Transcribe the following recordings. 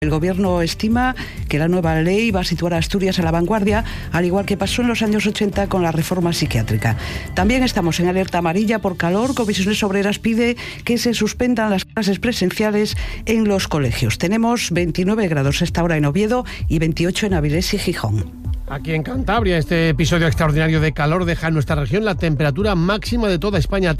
El Gobierno estima que la nueva ley va a situar a Asturias a la vanguardia, al igual que pasó en los años 80 con la reforma psiquiátrica. También estamos en alerta amarilla por calor. Comisiones Obreras pide que se suspendan las clases presenciales en los colegios. Tenemos 29 grados a esta hora en Oviedo y 28 en Avilés y Gijón. Aquí en Cantabria, este episodio extraordinario de calor deja en nuestra región la temperatura máxima de toda España.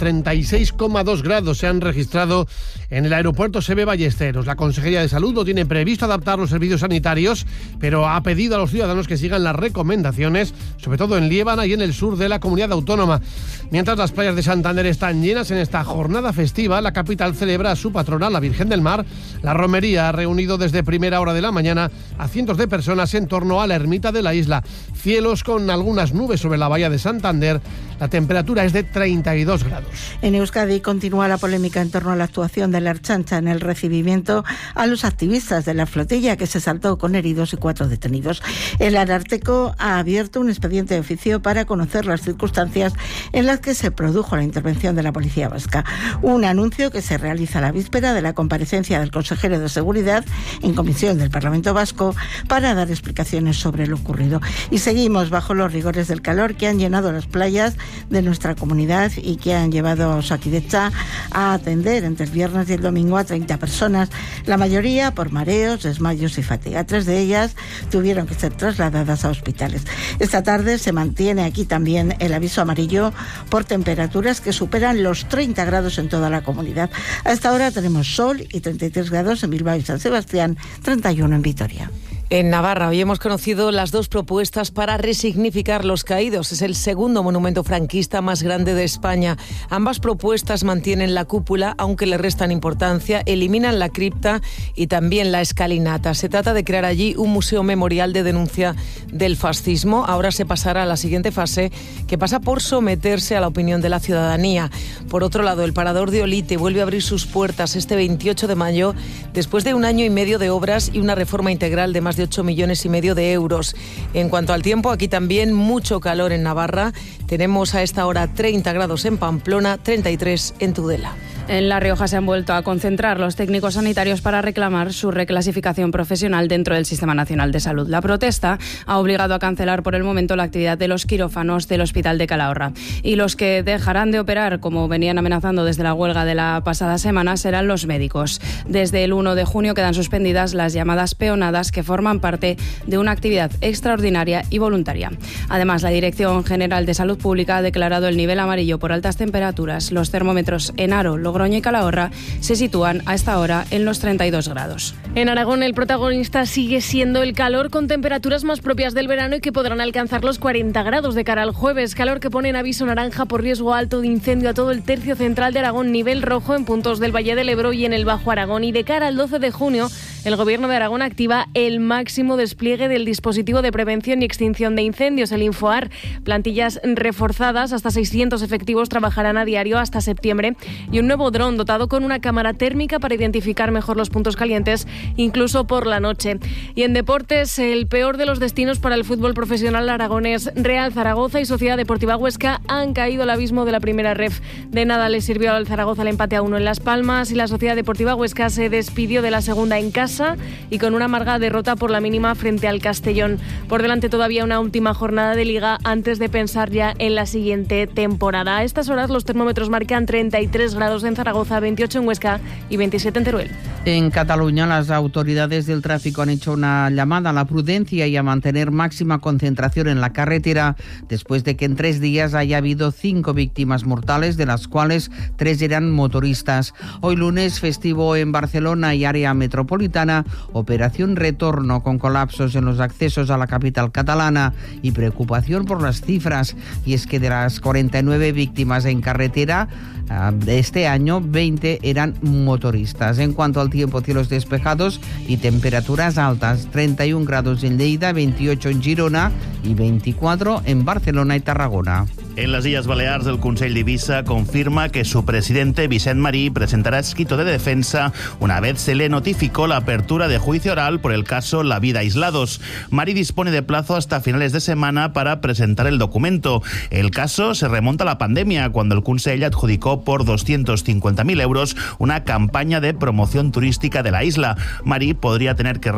36,2 grados se han registrado en el aeropuerto SEBE Ballesteros. La Consejería de Salud no tiene previsto adaptar los servicios sanitarios, pero ha pedido a los ciudadanos que sigan las recomendaciones, sobre todo en Liébana y en el sur de la comunidad autónoma. Mientras las playas de Santander están llenas en esta jornada festiva, la capital celebra a su patrona, la Virgen del Mar. La romería ha reunido desde primera hora de la mañana a cientos de personas en torno a la ermita de la isla. Cielos con algunas nubes sobre la bahía de Santander. La temperatura es de 32 grados. En Euskadi continúa la polémica en torno a la actuación de la Ertzaintza en el recibimiento a los activistas de la flotilla, que se saltó con heridos y 4 detenidos. El Ararteko ha abierto un expediente de oficio para conocer las circunstancias en las que se produjo la intervención de la policía vasca. Un anuncio que se realiza a la víspera de la comparecencia del consejero de Seguridad en comisión del Parlamento Vasco para dar explicaciones sobre lo ocurrido. Y seguimos bajo los rigores del calor que han llenado las playas de nuestra comunidad y que han llevado a Osakidetza a atender entre el viernes y el domingo a 30 personas, la mayoría por mareos, desmayos y fatiga. 3 de ellas tuvieron que ser trasladadas a hospitales. Esta tarde se mantiene aquí también el aviso amarillo por temperaturas que superan los 30 grados en toda la comunidad. A esta hora tenemos sol y 33 grados en Bilbao y San Sebastián, 31 en Vitoria. En Navarra hoy hemos conocido las 2 propuestas para resignificar los caídos. Es el segundo monumento franquista más grande de España. Ambas propuestas mantienen la cúpula, aunque le restan importancia, eliminan la cripta y también la escalinata. Se trata de crear allí un museo memorial de denuncia del fascismo. Ahora se pasará a la siguiente fase, que pasa por someterse a la opinión de la ciudadanía. Por otro lado, el Parador de Olite vuelve a abrir sus puertas este 28 de mayo, después de 1 año y medio de obras y una reforma integral de más de 8,5 millones de euros. En cuanto al tiempo, aquí también mucho calor en Navarra. Tenemos a esta hora 30 grados en Pamplona, 33 en Tudela. En La Rioja se han vuelto a concentrar los técnicos sanitarios para reclamar su reclasificación profesional dentro del Sistema Nacional de Salud. La protesta ha obligado a cancelar por el momento la actividad de los quirófanos del Hospital de Calahorra. Y los que dejarán de operar, como venían amenazando desde la huelga de la pasada semana, serán los médicos. Desde el 1 de junio quedan suspendidas las llamadas peonadas, que forman parte de una actividad extraordinaria y voluntaria. Además, la Dirección General de Salud Pública ha declarado el nivel amarillo por altas temperaturas. Los termómetros en Haro, Logroño y Calahorra se sitúan a esta hora en los 32 grados. En Aragón el protagonista sigue siendo el calor, con temperaturas más propias del verano y que podrán alcanzar los 40 grados de cara al jueves. Calor que pone en aviso naranja por riesgo alto de incendio a todo el tercio central de Aragón, nivel rojo en puntos del Valle del Ebro y en el Bajo Aragón. Y de cara al 12 de junio, el Gobierno de Aragón activa el máximo despliegue del dispositivo de prevención y extinción de incendios, el Infoar. Plantillas reforzadas, hasta 600 efectivos trabajarán a diario hasta septiembre, y un nuevo dron dotado con una cámara térmica para identificar mejor los puntos calientes, incluso por la noche. Y en deportes, el peor de los destinos para el fútbol profesional aragonés. Real Zaragoza y Sociedad Deportiva Huesca han caído al abismo de la primera ref. De nada le sirvió al Zaragoza el empate a 1 en Las Palmas, y la Sociedad Deportiva Huesca se despidió de la segunda en casa y con una amarga derrota por la mínima frente al Castellón. Por delante todavía una última jornada de Liga antes de pensar ya en la siguiente temporada. A estas horas los termómetros marcan 33 grados en Zaragoza, 28 en Huesca y 27 en Teruel. En Cataluña, las autoridades del tráfico han hecho una llamada a la prudencia y a mantener máxima concentración en la carretera después de que en 3 días haya habido 5 víctimas mortales, de las cuales 3 eran motoristas. Hoy lunes, festivo en Barcelona y área metropolitana, operación retorno con colapsos en los accesos a la capital catalana y preocupación por las cifras. Y es que de las 49 víctimas en carretera de este año, 20 eran motoristas. En cuanto al tiempo, cielos despejados y temperaturas altas, 31 grados en Lleida, 28 en Girona y 24 en Barcelona y Tarragona. En las Islas Baleares, el Consell d'Eivissa confirma que su presidente, Vicent Marí, presentará escrito de defensa una vez se le notificó la apertura de juicio oral por el caso La Vida Aislados. Marí dispone de plazo hasta finales de semana para presentar el documento. El caso se remonta a la pandemia, cuando el Consell adjudicó por 250.000 euros una campaña de promoción turística de la isla. Marí podría tener que